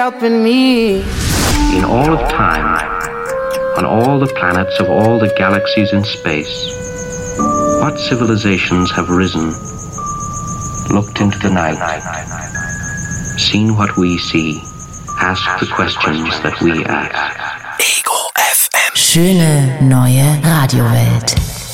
helping me. In all of time, on all the planets of all the galaxies in space, what civilizations have risen, looked into the night, seen what we see, asked the questions that we ask? Ego FM. Schöne neue Radiowelt.